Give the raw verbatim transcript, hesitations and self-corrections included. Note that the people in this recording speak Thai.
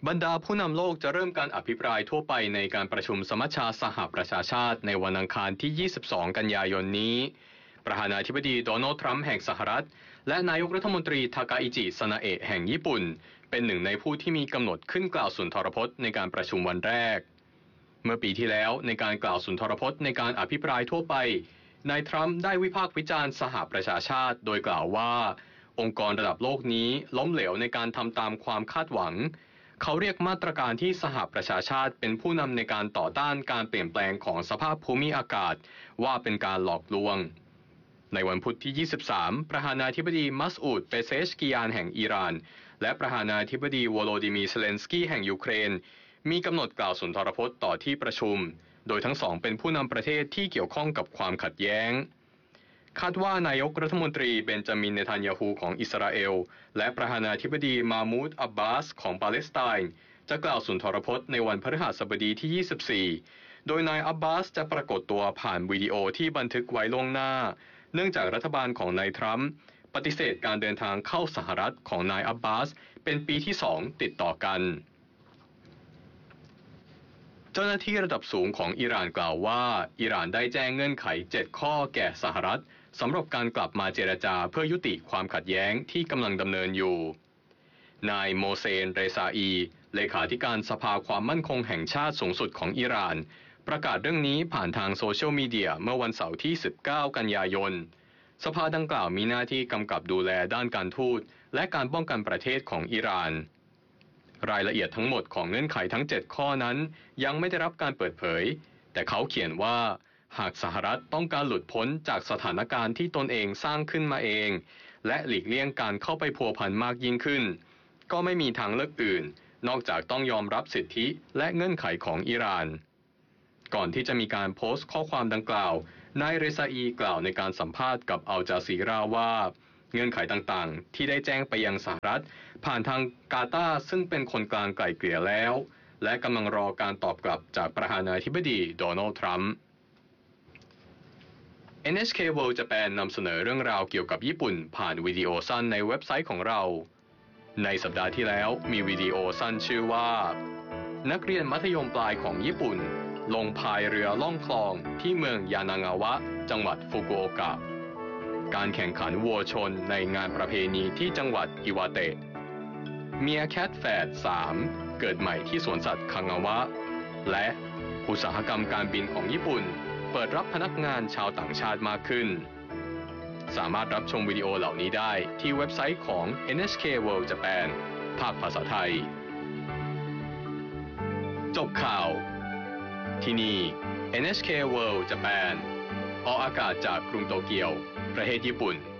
บรรดาผู้นำโลกจะเริ่มการอภิปรายทั่วไปในการประชุมสมัชชาสหประชาชาติในวันอังคารที่ ยี่สิบสอง กันยายนนี้ประธานาธิบดีโดนัลด์ทรัมป์แห่งสหรัฐและนายกรัฐมนตรีทากาอิจิซานาเอะแห่งญี่ปุ่นเป็นหนึ่งในผู้ที่มีกำหนดขึ้นกล่าวสุนทรพจน์ในการประชุมวันแรกเมื่อปีที่แล้วในการกล่าวสุนทรพจน์ในการอภิปรายทั่วไปนายทรัมป์ได้วิพากษ์วิจารณ์สหประชาชาติโดยกล่าวว่าองค์กรระดับโลกนี้ล้มเหลวในการทำตามความคาดหวังเขาเรียกมาตรการที่สหประชาชาติเป็นผู้นำในการต่อต้านการเปลี่ยนแปลงของสภาพภูมิอากาศว่าเป็นการหลอกลวงในวันพุธที่ ยี่สิบสาม ประธานาธิบดีมัสอูด เปเซชกิยานแห่งอิหร่านและประธานาธิบดีโวโลดิมีร์ เซเลนสกี้แห่งยูเครนมีกำหนดกล่าวสุนทรพจน์ต่อที่ประชุมโดยทั้งสองเป็นผู้นำประเทศที่เกี่ยวข้องกับความขัดแย้งคาดว่านายกรัฐมนตรีเบนจามินเนทันยาฮูของอิสราเอลและประธานาธิบดีมามูดอับบาสของปาเลสไตน์จะกล่าวสุนทรพจน์ในวันพฤหัสบดีที่ ยี่สิบสี่ โดยนายอับบาสจะปรากฏตัวผ่านวิดีโอที่บันทึกไว้ล่วงหน้าเนื่องจากรัฐบาลของนายทรัมป์ปฏิเสธการเดินทางเข้าสหรัฐของนายอับบาสเป็นปีที่สองติดต่อกันเจ้าหน้าที่ระดับสูงของอิหร่านกล่าวว่าอิหร่านได้แจ้งเงื่อนไขเจ็ดข้อแก่สหรัฐสำหรับการกลับมาเจรจาเพื่อยุติความขัดแย้งที่กำลังดำเนินอยู่นายโมเซน เรซาอีเลขาธิการสภาความมั่นคงแห่งชาติสูงสุดของอิหร่านประกาศเรื่องนี้ผ่านทางโซเชียลมีเดียเมื่อวันเสาร์ที่ สิบเก้า กันยายนสภาดังกล่าวมีหน้าที่กำกับดูแลด้านการทูตและการป้องกันประเทศของอิหร่านรายละเอียดทั้งหมดของเงื่อนไขทั้งเจ็ดข้อนั้นยังไม่ได้รับการเปิดเผยแต่เขาเขียนว่าหากสหรัฐต้องการหลุดพ้นจากสถานการณ์ที่ตนเองสร้างขึ้นมาเองและหลีกเลี่ยงการเข้าไปพัวพันมากยิ่งขึ้นก็ไม่มีทางเลือกอื่นนอกจากต้องยอมรับสิทธิและเงื่อนไขของอิหร่านก่อนที่จะมีการโพสต์ข้อความดังกล่าวนายเรซาอีกล่าวในการสัมภาษณ์กับอัลจาซีราว่าเงื่อนไขต่างๆที่ได้แจ้งไปยังสหรัฐผ่านทางกาตาร์ซึ่งเป็นคนกลางไกล่เกลี่ยแล้วและกำลังรอการตอบกลับจากประธานาธิบดีโดนัลด์ทรัมป์ เอ็น เอช เค World Japan นำเสนอเรื่องราวเกี่ยวกับญี่ปุ่นผ่านวิดีโอสั้นในเว็บไซต์ของเราในสัปดาห์ที่แล้วมีวิดีโอสั้นชื่อว่านักเรียนมัธยมปลายของญี่ปุ่นลงพายเรือล่องคลองที่เมืองยานางาวะจังหวัดฟุกุโอกะการแข่งขันวัวชนในงานประเพณีที่จังหวัดอิวาเตะเมียแคทแฝดสามเกิดใหม่ที่สวนสัตว์คังาวะและอุตสาหกรรมการบินของญี่ปุ่นเปิดรับพนักงานชาวต่างชาติมากขึ้นสามารถรับชมวิดีโอเหล่านี้ได้ที่เว็บไซต์ของ เอ็น เอช เค World Japan ภาคภาษาไทยจบข่าวที่นี่ เอ็น เอช เค World Japan ออกอากาศจากกรุงโตเกียวประเทศญี่ปุ่น